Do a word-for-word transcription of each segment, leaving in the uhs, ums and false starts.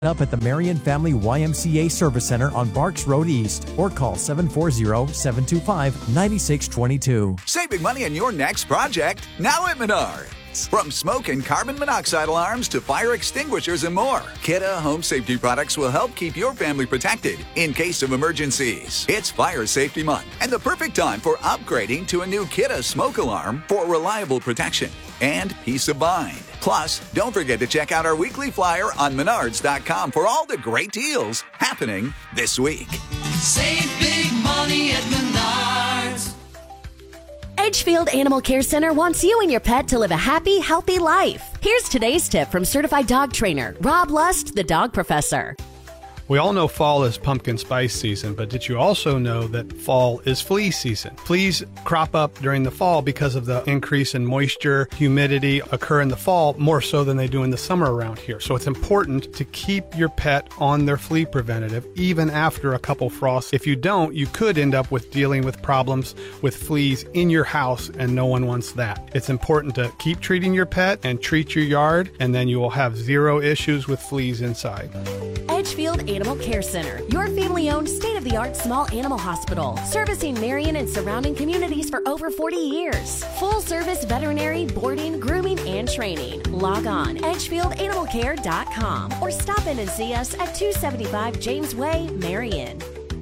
up at the Marion Family Y M C A Service Center on Barks Road East or call seven four zero, seven two five, nine six two two. Saving money on your next project now at Menards. From smoke and carbon monoxide alarms to fire extinguishers and more, Kidde Home Safety products will help keep your family protected in case of emergencies. It's Fire Safety Month and the perfect time for upgrading to a new Kidde smoke alarm for reliable protection and peace of mind. Plus, don't forget to check out our weekly flyer on menards dot com for all the great deals happening this week. Save big money at Menards. Edgefield Animal Care Center wants you and your pet to live a happy, healthy life. Here's today's tip from certified dog trainer Rob Lust, the dog professor. We all know fall is pumpkin spice season, but did you also know that fall is flea season? Fleas crop up during the fall because of the increase in moisture, humidity occur in the fall more so than they do in the summer around here. So it's important to keep your pet on their flea preventative even after a couple frosts. If you don't, you could end up with dealing with problems with fleas in your house, and no one wants that. It's important to keep treating your pet and treat your yard, and then you will have zero issues with fleas inside. Edgefield Animal Care Center, your family-owned, state-of-the-art small animal hospital, servicing Marion and surrounding communities for over forty years. Full-service veterinary, boarding, grooming, and training. Log on, edgefield animal care dot com or stop in and see us at two seventy-five James Way, Marion.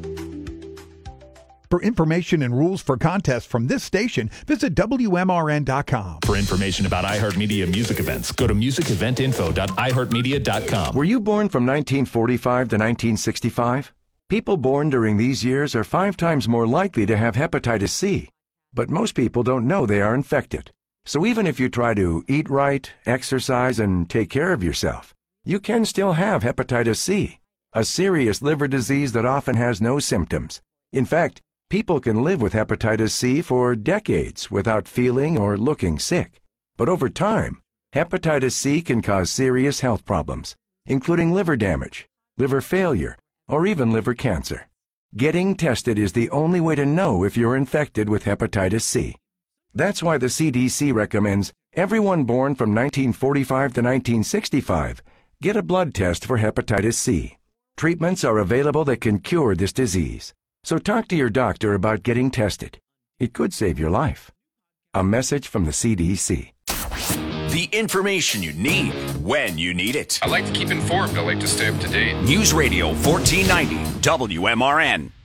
For information and rules for contests from this station, visit W M R N dot com. For information about iHeartMedia music events, go to music event info dot i heart media dot com. Were you born from nineteen forty-five to nineteen sixty-five? People born during these years are five times more likely to have hepatitis C. But most people don't know they are infected. So even if you try to eat right, exercise, and take care of yourself, you can still have hepatitis C, a serious liver disease that often has no symptoms. In fact, people can live with hepatitis C for decades without feeling or looking sick. But over time, hepatitis C can cause serious health problems, including liver damage, liver failure, or even liver cancer. Getting tested is the only way to know if you're infected with hepatitis C. That's why the C D C recommends everyone born from nineteen forty-five to nineteen sixty-five get a blood test for hepatitis C. Treatments are available that can cure this disease. So talk to your doctor about getting tested. It could save your life. A message from the C D C. The information you need when you need it. I like to keep informed. I like to stay up to date. News Radio fourteen ninety W M R N.